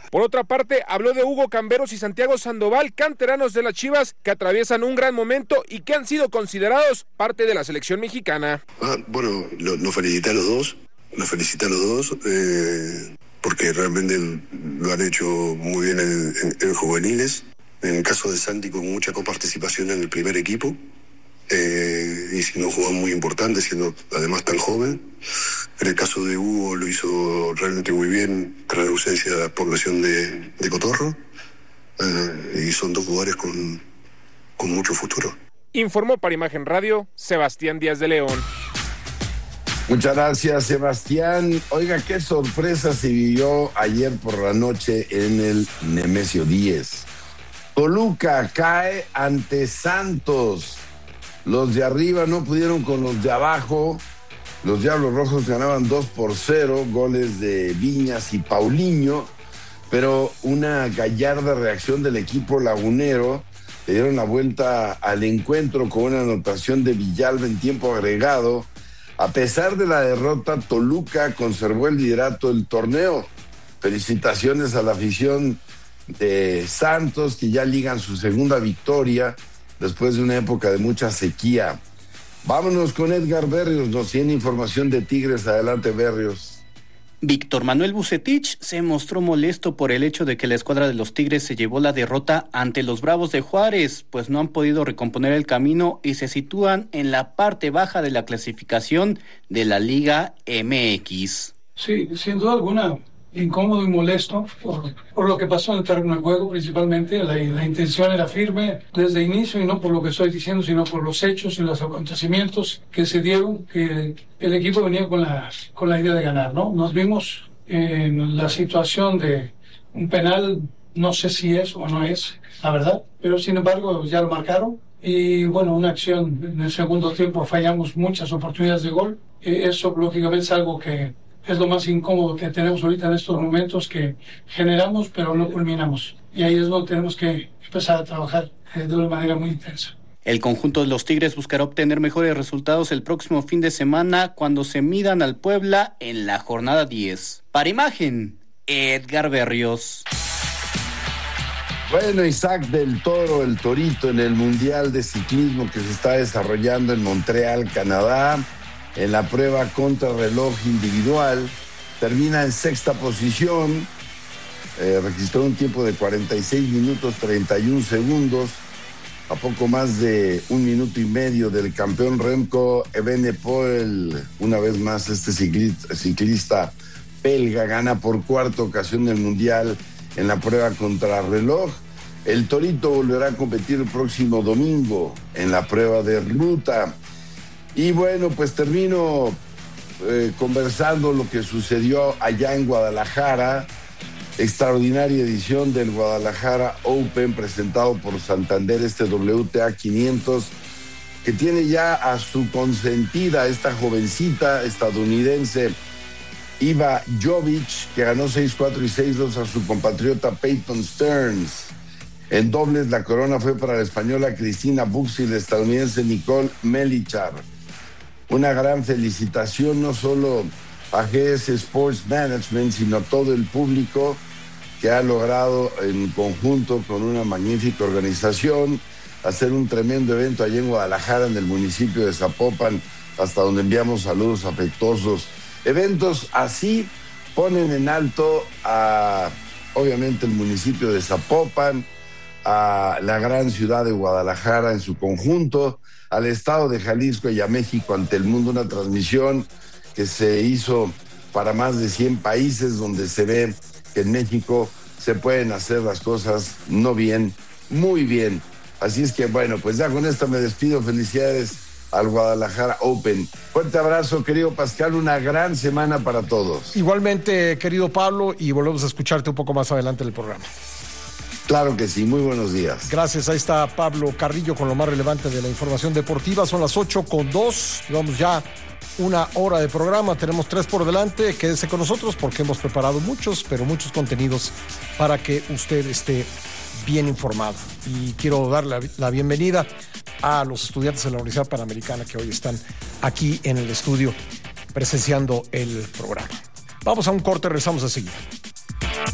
Por otra parte, habló de Hugo Camberos y Santiago Sandoval, canteranos de las Chivas, que atraviesan un gran momento y que han sido considerados parte de la selección mexicana. Bueno, los felicité a los dos, porque realmente lo han hecho muy bien en juveniles. En el caso de Santi, con mucha coparticipación en el primer equipo, y siendo un jugador muy importante, siendo además tan joven. En el caso de Hugo lo hizo realmente muy bien, tras la ausencia por lesión de Cotorro, y son dos jugadores con mucho futuro. Informó para Imagen Radio, Sebastián Díaz de León. Muchas gracias, Sebastián. Oiga, qué sorpresa se vivió ayer por la noche en el Nemesio 10. Toluca cae ante Santos. Los de arriba no pudieron con los de abajo. Los Diablos Rojos ganaban 2-0, goles de Viñas y Paulinho, pero una gallarda reacción del equipo lagunero. Le dieron la vuelta al encuentro con una anotación de Villalba en tiempo agregado. A pesar de la derrota, Toluca conservó el liderato del torneo. Felicitaciones a la afición de Santos, que ya ligan su segunda victoria después de una época de mucha sequía. Vámonos con Edgar Berrios, nos tiene información de Tigres. Adelante, Berrios. Víctor Manuel Vucetich se mostró molesto por el hecho de que la escuadra de los Tigres se llevó la derrota ante los Bravos de Juárez, pues no han podido recomponer el camino y se sitúan en la parte baja de la clasificación de la Liga MX. Sí, sin duda alguna, incómodo y molesto por lo que pasó en el terreno de juego. Principalmente la intención era firme desde el inicio, y no por lo que estoy diciendo, sino por los hechos y los acontecimientos que se dieron, que el equipo venía con la idea de ganar, ¿no? Nos vimos en la situación de un penal, no sé si es o no es, la verdad, pero sin embargo ya lo marcaron. Y bueno, una acción en el segundo tiempo, fallamos muchas oportunidades de gol. Eso lógicamente es algo que es lo más incómodo que tenemos ahorita en estos momentos, que generamos pero no culminamos. Y ahí es donde tenemos que empezar a trabajar de una manera muy intensa. El conjunto de los Tigres buscará obtener mejores resultados el próximo fin de semana cuando se midan al Puebla en la jornada 10. Para Imagen, Edgar Berrios. Bueno, Isaac del Toro, el Torito, en el Mundial de Ciclismo que se está desarrollando en Montreal, Canadá, en la prueba contrarreloj individual, termina en sexta posición, registró un tiempo de 46 minutos 31 segundos, a poco más de 1 minuto y medio del campeón Remco Evenepoel. Una vez más este ciclista belga gana por cuarta ocasión el Mundial en la prueba contrarreloj. El Torito volverá a competir el próximo domingo en la prueba de ruta. Y bueno, pues termino conversando lo que sucedió allá en Guadalajara. Extraordinaria edición del Guadalajara Open presentado por Santander, este WTA 500, que tiene ya a su consentida, esta jovencita estadounidense, Iva Jovic, que ganó 6-4 y 6-2 a su compatriota Peyton Stearns. En dobles, la corona fue para la española Cristina Bucci y la estadounidense Nicole Melichar. Una gran felicitación no solo a GS Sports Management, sino a todo el público que ha logrado en conjunto con una magnífica organización hacer un tremendo evento allá en Guadalajara, en el municipio de Zapopan, hasta donde enviamos saludos afectuosos. Eventos así ponen en alto a, obviamente, el municipio de Zapopan, a la gran ciudad de Guadalajara en su conjunto, al estado de Jalisco y a México ante el mundo, una transmisión que se hizo para más de 100 países, donde se ve que en México se pueden hacer las cosas no bien, muy bien. Así es que bueno, pues ya con esto me despido. Felicidades al Guadalajara Open. Fuerte abrazo, querido Pascal, una gran semana para todos. Igualmente, querido Pablo, y volvemos a escucharte un poco más adelante en el programa. Claro que sí, muy buenos días. Gracias, ahí está Pablo Carrillo con lo más relevante de la información deportiva. Son las 8:02, llevamos ya 1 hora de programa, tenemos 3 por delante. Quédese con nosotros porque hemos preparado muchos contenidos para que usted esté bien informado. Y quiero darle la bienvenida a los estudiantes de la Universidad Panamericana que hoy están aquí en el estudio presenciando el programa. Vamos a un corte, regresamos a seguir.